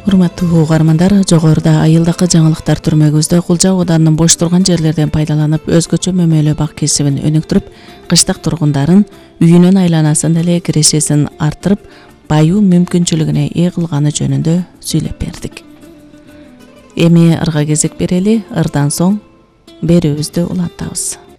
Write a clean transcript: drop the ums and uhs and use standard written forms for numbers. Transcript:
Урматтуу угармандар, жогоруда айылдыкы жаңылыктар түрмөгүбүздө кулча оданынын бош турган жерлерден пайдаланып, өзгөчө мөмөлө бак кесибин өнүктүрүп, кыштык тургундарын үйүнүн айланасын эле кирешесин арттырып, баюу мүмкүнчүлүгүнө ээ кылганы жөнүндө сүйлөп бердик. Эми ырга кезек берели, ырдан соң берүүбүздү улантабыз.